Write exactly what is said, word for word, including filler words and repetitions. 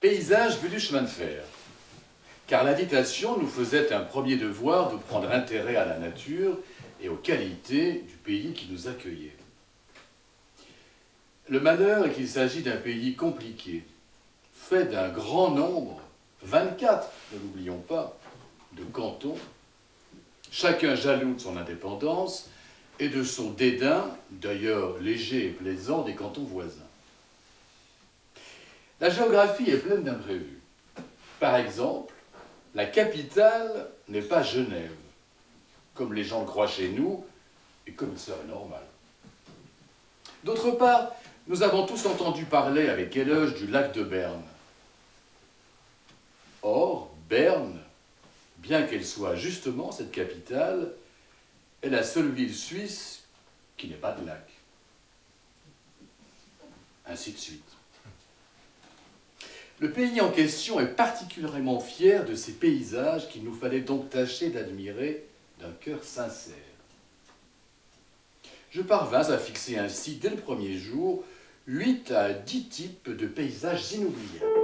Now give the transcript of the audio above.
Paysage vu du chemin de fer. Car l'invitation nous faisait un premier devoir de prendre intérêt à la nature et aux qualités du pays qui nous accueillait. Le malheur est qu'il s'agit d'un pays compliqué, fait d'un grand nombre, vingt-quatre, ne l'oublions pas, de cantons, chacun jaloux de son indépendance et de son dédain, d'ailleurs léger et plaisant, des cantons voisins. La géographie est pleine d'imprévus. Par exemple, la capitale n'est pas Genève, comme les gens le croient chez nous, et comme il serait normal. D'autre part, nous avons tous entendu parler avec éloge du lac de Berne. Or, Berne, bien qu'elle soit justement cette capitale, est la seule ville suisse qui n'ait pas de lac. Ainsi de suite. Le pays en question est particulièrement fier de ses paysages qu'il nous fallait donc tâcher d'admirer d'un cœur sincère. Je parvins à fixer ainsi, dès le premier jour, huit à dix types de paysages inoubliables.